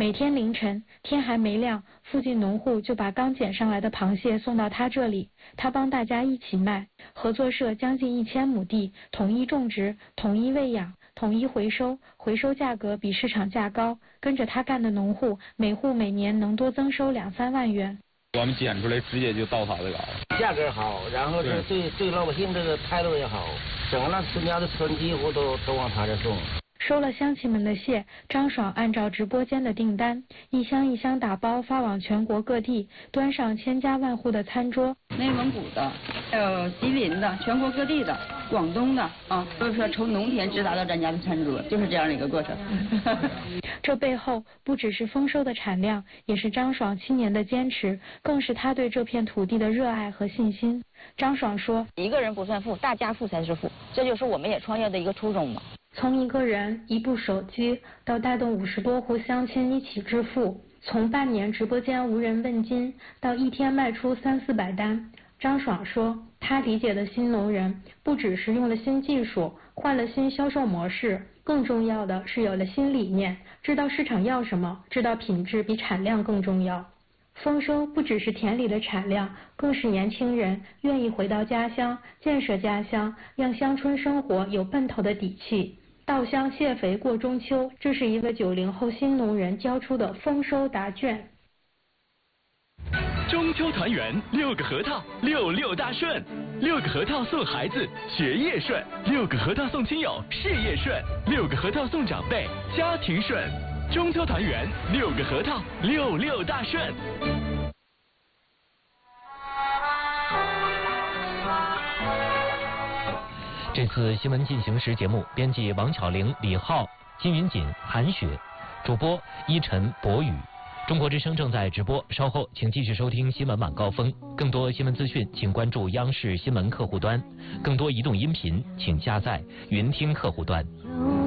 每天凌晨天还没亮，附近农户就把刚捡上来的螃蟹送到他这里，他帮大家一起卖。合作社将近1000亩地，统一种植，统一喂养，统一回收，回收价格比市场价高。跟着他干的农户，每户每年能多增收2-3万元。 我们捡出来直接就到他这个， 价格好，然后是对老百姓这个态度也好，整个那村家的村几乎都往他这送。 收了乡亲们的蟹，张爽按照直播间的订单，一箱一箱打包发往全国各地，端上千家万户的餐桌。 内蒙古的，还有吉林的，全国各地的，广东的啊，都是说从农田直达到咱家的餐桌，就是这样的一个过程。 这背后不只是丰收的产量，也是张爽7年的坚持，更是他对这片土地的热爱和信心。张爽说：“ 一个人不算富，大家富才是富，这就是我们也创业的一个初衷嘛。” 从一个人一部手机到带动50多户乡亲一起致富，从半年直播间无人问津到一天卖出300-400单。张爽说，他理解的新农人不只是用了新技术，换了新销售模式，更重要的是有了新理念，知道市场要什么，知道品质比产量更重要。丰收不只是田里的产量，更是年轻人愿意回到家乡，建设家乡，让乡村生活有奔头的底气。稻香蟹肥过中秋，这是一个90后新农人交出的丰收答卷。 中秋团圆，6个核桃，66大顺，6个核桃送孩子学业顺，6个核桃送亲友事业顺，6个核桃送长辈家庭顺。中秋团圆，6个核桃，66大顺。 这次新闻进行时节目，编辑王巧玲、李浩、金云锦、韩雪，主播依晨、博宇。中国之声正在直播，稍后请继续收听新闻晚高峰。更多新闻资讯，请关注央视新闻客户端；更多移动音频，请下载云听客户端。